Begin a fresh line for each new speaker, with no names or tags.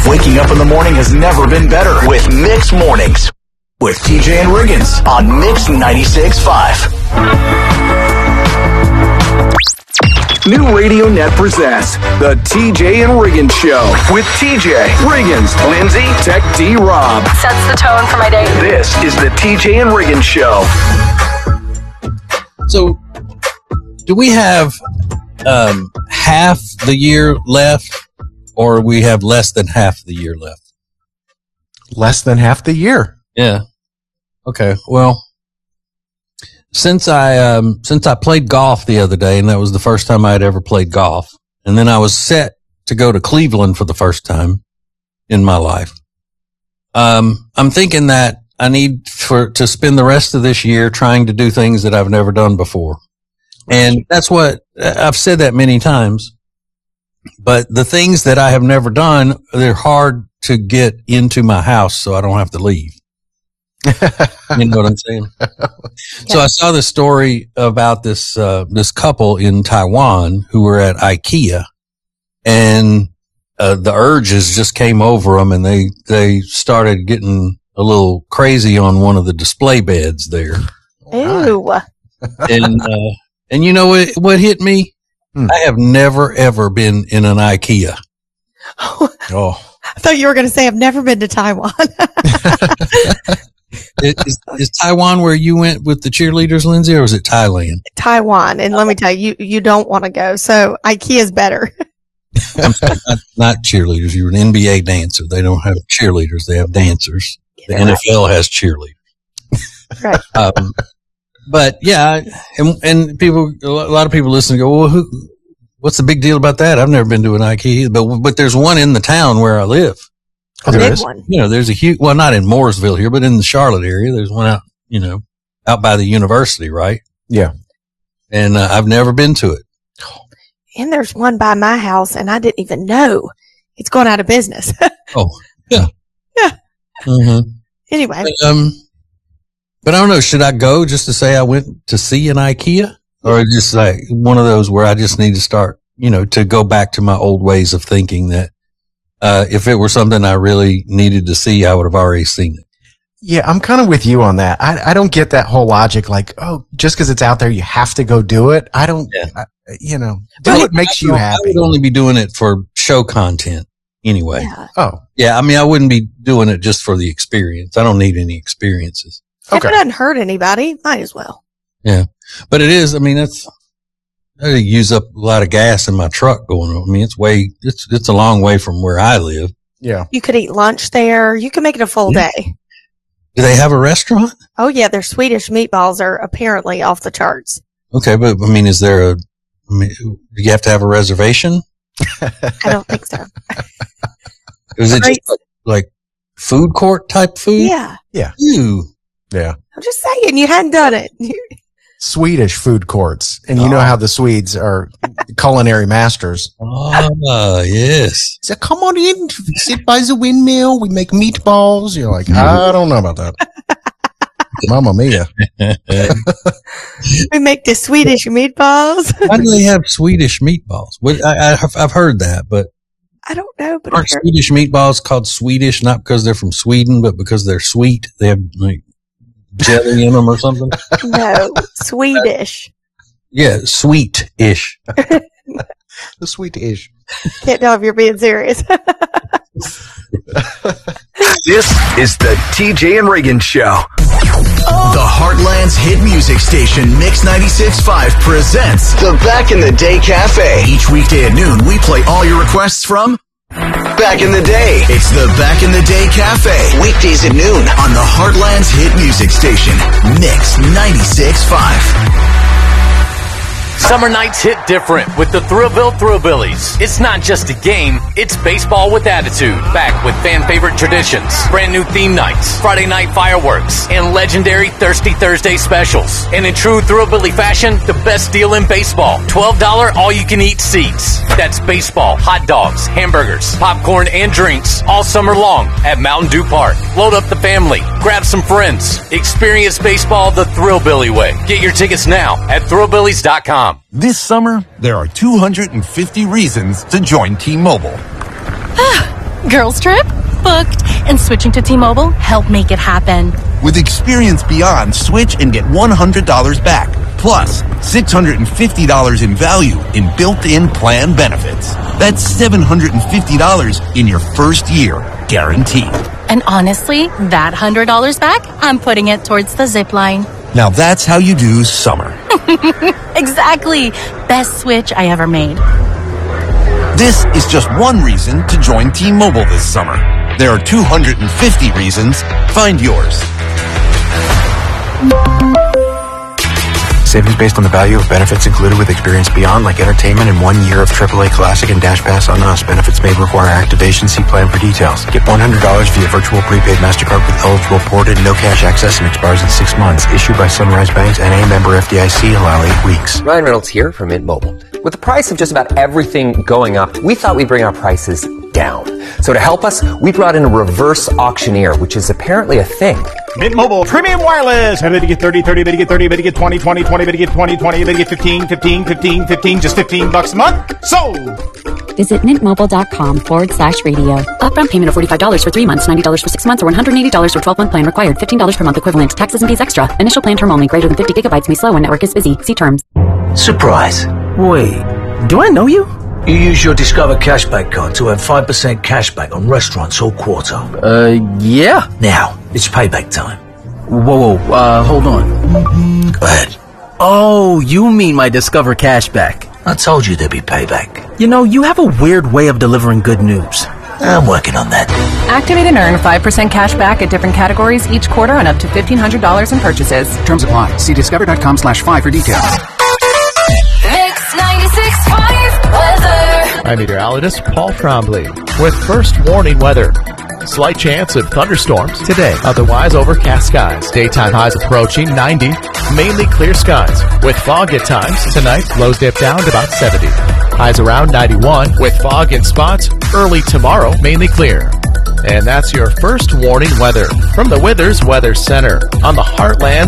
Waking up in the morning has never been better with Mix Mornings with TJ and Riggins on Mix 96.5. New Radio Net presents the TJ and Riggins Show with TJ, Riggins, Lindsay, Tech D, Rob.
Sets the tone for my day.
This is the TJ and Riggins Show.
So, do we have half the year left, or we have less than half the year left?
Less than half the year.
Yeah. Okay. Well, since I played golf the other day, and that was the first time I had ever played golf, and then I was set to go to Cleveland for the first time in my life. I'm thinking that I need to spend the rest of this year trying to do things that I've never done before. And that's what I've said that many times, but the things that I have never done, they're hard to get into my house so I don't have to leave. You know what I'm saying? Yeah. So I saw this story about this couple in Taiwan who were at IKEA, and the urges just came over them, and they started getting a little crazy on one of the display beds there.
Ew.
And you know what hit me? I have never ever been in an IKEA.
Oh. I thought you were going to say I've never been to Taiwan.
Is Taiwan where you went with the cheerleaders, Lindsay, or was it Thailand?
Taiwan. And let me tell you, you don't want to go. So IKEA is better.
I'm sorry, not cheerleaders. You're an NBA dancer. They don't have cheerleaders. They have dancers. The NFL has cheerleaders.
Right.
But yeah, and people, a lot of people listen and go, well, what's the big deal about that? I've never been to an IKEA, but there's one in the town where I live.
A big one.
You know, there's a huge, well, not in Mooresville here, but in the Charlotte area. There's one out, out by the university, right?
Yeah.
And I've never been to it.
And there's one by my house, and I didn't even know it's going out of business.
Oh, yeah.
Yeah.
Mm-hmm.
Anyway.
But I don't know, should I go just to say I went to see an IKEA, or just like one of those where I just need to start, to go back to my old ways of thinking that, if it were something I really needed to see, I would have already seen it.
Yeah, I'm kind of with you on that. I don't get that whole logic like, oh, just because it's out there, you have to go do it. I don't, do what makes you happy.
I would only be doing it for show content anyway.
Yeah.
Oh.
Yeah, I mean, I wouldn't be doing it just for the experience. I don't need any experiences.
If it doesn't hurt anybody, might as well.
Yeah. But it is, I mean, I use up a lot of gas in my truck going on. I mean, it's a long way from where I live.
Yeah.
You could eat lunch there. You could make it a full day.
Do they have a restaurant?
Oh yeah, their Swedish meatballs are apparently off the charts.
Okay, but I mean, do you have to have a reservation?
I don't think so.
Is it just like food court type food?
Yeah.
Yeah.
Ew.
Yeah.
I'm just saying, you hadn't done it.
Swedish food courts. And you know how the Swedes are culinary masters.
Oh, yes.
So come on in, sit by the windmill, we make meatballs. You're like, I don't know about that. Mamma mia.
We make the Swedish meatballs.
Why do they have Swedish meatballs? I've heard that, but
I don't know. But
aren't Swedish meatballs called Swedish not because they're from Sweden, but because they're sweet? They have like jelly in them or something?
No, Swedish.
Yeah, sweet-ish.
The sweet-ish.
Can't tell if you're being serious.
This is the TJ and Riggins Show. The Heartland's hit music station, Mix 96.5, presents the Back in the Day Cafe. Each weekday at noon, we play all your requests from Back in the Day. It's the Back in the Day Cafe. Weekdays at noon on the Heartland's hit music station, Mix 96.5.
Summer nights hit different with the Thrillville Thrillbillies. It's not just a game, it's baseball with attitude. Back with fan favorite traditions, brand new theme nights, Friday night fireworks, and legendary Thirsty Thursday specials. And in true Thrillbilly fashion, the best deal in baseball. $12 all-you-can-eat seats. That's baseball, hot dogs, hamburgers, popcorn, and drinks all summer long at Mountain Dew Park. Load up the family, grab some friends. Experience baseball the Thrillbilly way. Get your tickets now at thrillbillies.com.
This summer, there are 250 reasons to join T-Mobile. Girls trip? Booked. And switching to T-Mobile helped make it happen.
With Experience Beyond, switch and get $100 back. Plus, $650 in value in built-in plan benefits. That's $750 in your first year, guaranteed.
And honestly, that $100 back, I'm putting it towards the zip line.
Now that's how you do summer.
Exactly. Best switch I ever made.
This is just one reason to join T-Mobile this summer. There are 250 reasons. Find yours.
Savings based on the value of benefits included with Experience Beyond, like entertainment and 1 year of AAA Classic and Dash Pass on Us. Benefits may require activation. See plan for details. Get $100 via virtual prepaid MasterCard with eligible ported, no cash access, and expires in 6 months. Issued by Sunrise Banks, NA, member FDIC. Allow 8 weeks.
Ryan Reynolds here from Mint Mobile. With the price of just about everything going up, we thought we'd bring our prices down. So to help us, we brought in a reverse auctioneer, which is apparently a thing.
Mint Mobile Premium Wireless. How did you get 30, 30, better get 30, better get 20, 20, 20, better get 20, 20, better get 15, 15, 15, 15, just $15 a month? Sold!
Visit mintmobile.com/radio. Upfront payment of $45 for 3 months, $90 for 6 months, or $180 for 12-month plan required. $15 per month equivalent. Taxes and fees extra. Initial plan term only. Greater than 50 gigabytes may slow when network is busy. See terms.
Surprise. Wait, do I know you? You use your Discover Cashback card to earn 5% cashback on restaurants all quarter.
Yeah.
Now, it's payback time.
Whoa, hold on.
Go ahead.
Oh, you mean my Discover Cashback.
I told you there'd be payback.
You know, you have a weird way of delivering good news.
I'm working on that.
Activate and earn 5% cash back at different categories each quarter on up to $1,500 in purchases.
Terms apply. See discover.com/5 for details.
Mix 96.5 weather.
I'm meteorologist Paul Trombley with first warning weather. Slight chance of thunderstorms today. Otherwise, overcast skies. Daytime highs approaching 90. Mainly clear skies with fog at times. Tonight, lows dip down to about 70. Highs around 91 with fog in spots. Early tomorrow, mainly clear. And that's your first warning weather from the Withers Weather Center on the Heartland